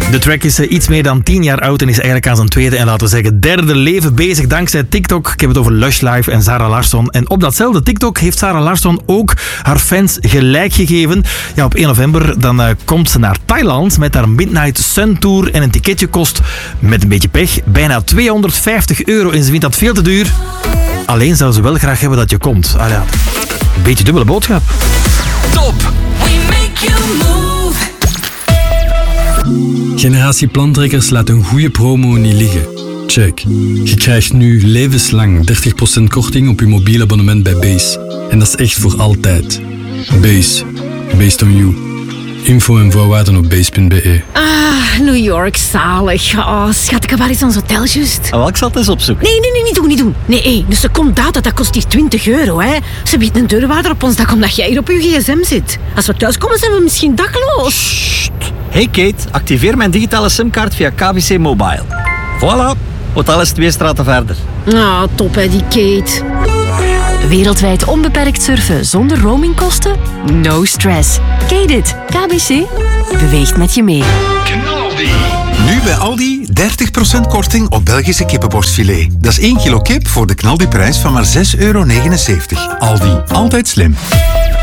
De track is iets meer dan 10 jaar oud en is eigenlijk aan zijn tweede en laten we zeggen derde leven bezig dankzij TikTok. Ik heb het over Lush Life en Zara Larsson. En op datzelfde TikTok heeft Zara Larsson ook haar fans gelijk gegeven. Ja, op 1 november dan komt ze naar Thailand met haar Midnight Sun Tour en een ticketje kost, met een beetje pech, bijna €250 en ze vindt dat veel te duur. Alleen zou ze wel graag hebben dat je komt. Ah ja, een beetje dubbele boodschap. Top! We make you move. Generatie Plantrekkers laat een goede promo niet liggen. Check. Je krijgt nu levenslang 30% korting op je mobiel abonnement bij Base. En dat is echt voor altijd. Base. Based on you. Info en voorwaarden op base.be. New York, zalig. Oh, schat, ik heb wel eens ons hotel juist. Ik zal het eens opzoeken. Nee, niet doen. Nee, dus er komt dat kost hier €20, hè. Ze biedt een deurwaarder op ons dak omdat jij hier op je gsm zit. Als we thuis komen, zijn we misschien dakloos. Hey Kate, activeer mijn digitale simkaart via KBC Mobile. Voilà, hotel is 2 straten verder. Ah, top hè, die Kate. Wereldwijd onbeperkt surfen zonder roamingkosten? No stress. Kate, KBC beweegt met je mee. Nu bij Aldi 30% korting op Belgische kippenborstfilet. Dat is 1 kilo kip voor de knaldiprijs van maar €6,79. Aldi, altijd slim.